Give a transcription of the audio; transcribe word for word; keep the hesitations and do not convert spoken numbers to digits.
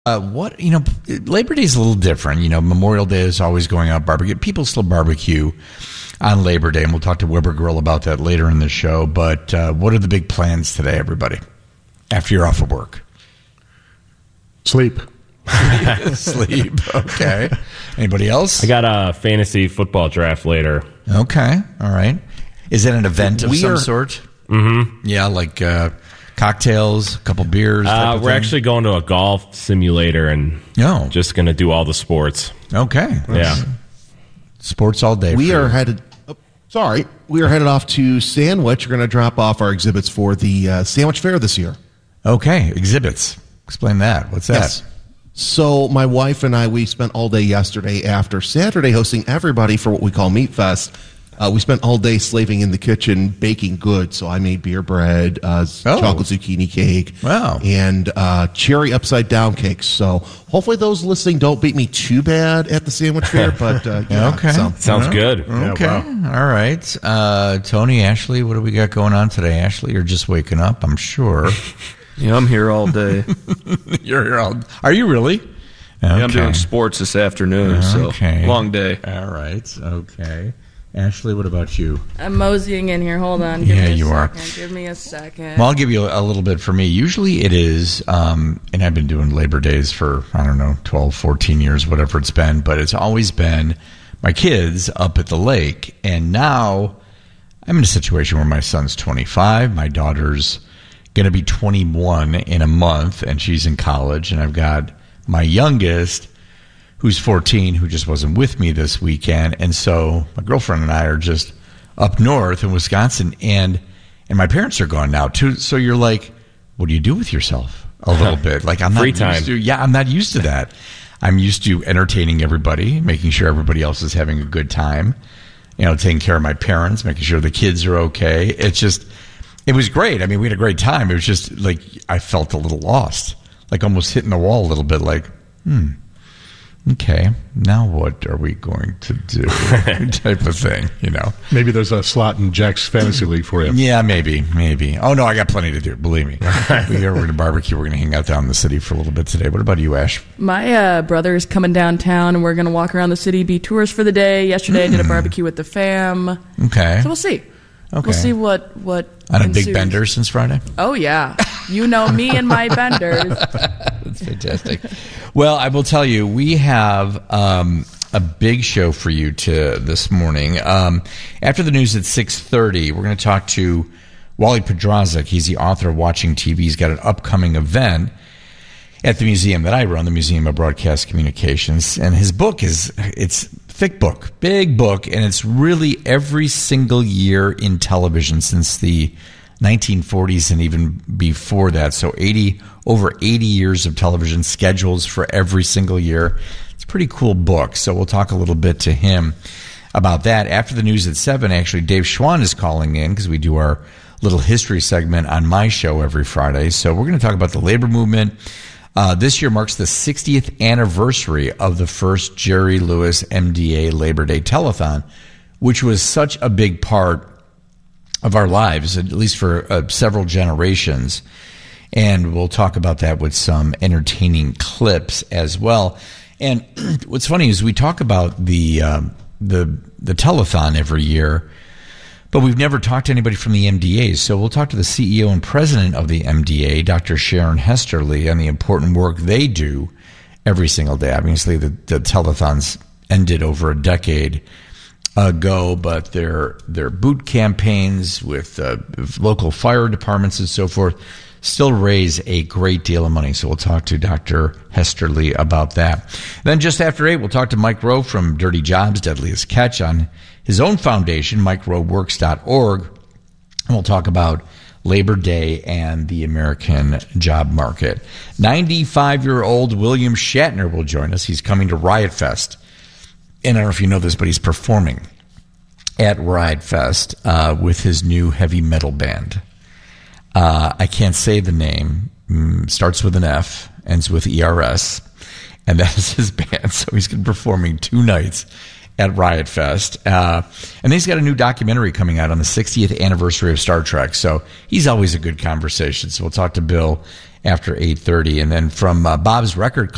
Uh, what, you know, Labor Day is a little different. You know, Memorial Day is always going out barbecue. People still barbecue on Labor Day, and we'll talk to Weber Grill about that later in the show. But uh, what are the big plans today, everybody, after you're off of work? Sleep. Sleep, okay. Anybody else? I got a fantasy football draft later. Okay, all right. Is that an event of we some are, sort? Mm-hmm. Yeah, like uh, cocktails, a couple beers. Uh, we're thing? actually going to a golf simulator and oh. just going to do all the sports. Okay. Yeah. Sports all day. We are you. headed... Oh, sorry. We are headed off to Sandwich. We're going to drop off our exhibits for the uh, Sandwich Fair this year. Okay, exhibits. Explain that. What's that? Yes. So my wife and I, we spent all day yesterday after Saturday hosting everybody for what we call Meat Fest. Uh, we spent all day slaving in the kitchen baking goods. So I made beer bread, uh, oh. chocolate zucchini cake, wow. and uh, cherry upside down cakes. So hopefully those listening don't beat me too bad at the Sandwich Fair. But uh, yeah, okay, so. Sounds yeah. good. Okay, Yeah, wow. All right. Uh, Tony, Ashley, what do we got going on today? Ashley, you're just waking up, I'm sure. Yeah, I'm here all day. You're here all. Are you really? Okay. Yeah, I'm doing sports this afternoon, okay. so long day. All right. Okay. Ashley, what about you? I'm moseying in here. Hold on. Give yeah, me a you second. are. Give me a second. Well, I'll give you a, a little bit for me. Usually it is, um, and I've been doing Labor Days for, I don't know, twelve, fourteen years, whatever it's been, but it's always been my kids up at the lake. And now I'm in a situation where my son's twenty-five, my daughter's going to be twenty-one in a month, and she's in college, and I've got my youngest, who's fourteen, who just wasn't with me this weekend, and so my girlfriend and I are just up north in Wisconsin, and and my parents are gone now too. So you're like, what do you do with yourself a little bit? Like I'm not Free time. used to, yeah, I'm not used to that. I'm used to entertaining everybody, making sure everybody else is having a good time, you know, taking care of my parents, making sure the kids are okay. It's just, it was great. I mean, we had a great time. It was just like I felt a little lost, like almost hitting the wall a little bit. Like, hmm. Okay, now what are we going to do? Type of thing, you know. Maybe there's a slot in Jack's Fantasy League for you. Yeah, maybe, maybe. Oh, no, I got plenty to do, believe me. we are going to barbecue. We're going to hang out down in the city for a little bit today. What about you, Ash? My uh, brother is coming downtown, and we're going to walk around the city, be tours for the day. Yesterday, mm. I did a barbecue with the fam. Okay. So we'll see. Okay. We'll see what what on a ensues. big bender since Friday? Oh, yeah. You know me and my benders. That's fantastic. Well, I will tell you, we have um, a big show for you to this morning. Um, after the news at six thirty, we're going to talk to Wally Podrazik. He's the author of Watching T V. He's got an upcoming event at the museum that I run, the Museum of Broadcast Communications. And his book is, it's thick book, big book, and it's really every single year in television since the nineteen forties and even before that. So eighty over eighty years of television schedules for every single year. It's a pretty cool book. So we'll talk a little bit to him about that. After the news at seven, actually, Dave Schwann is calling in because we do our little history segment on my show every Friday. So we're going to talk about the labor movement. Uh, this year marks the sixtieth anniversary of the first Jerry Lewis M D A Labor Day Telethon, which was such a big part of our lives, at least for uh, several generations. And we'll talk about that with some entertaining clips as well. And what's funny is we talk about the um, the the telethon every year, but we've never talked to anybody from the M D A. So we'll talk to the C E O and president of the M D A, Doctor Sharon Hesterly, on the important work they do every single day. Obviously, the, the telethons ended over a decade ago, but their their boot campaigns with uh, local fire departments and so forth still raise a great deal of money. So we'll talk to Doctor Hesterly about that. Then just after eight, we'll talk to Mike Rowe from Dirty Jobs, Deadliest Catch, on his own foundation, mike rowe works dot org. And we'll talk about Labor Day and the American job market. ninety-five-year-old William Shatner will join us. He's coming to Riot Fest. And I don't know if you know this, but he's performing at Riot Fest uh, with his new heavy metal band. Uh, I can't say the name. Mm, starts with an F, ends with E R S, and that is his band. So he's going to be performing two nights at Riot Fest. Uh, and he's got a new documentary coming out on the sixtieth anniversary of Star Trek. So he's always a good conversation. So we'll talk to Bill after eight thirty. And then from uh, Bob's Record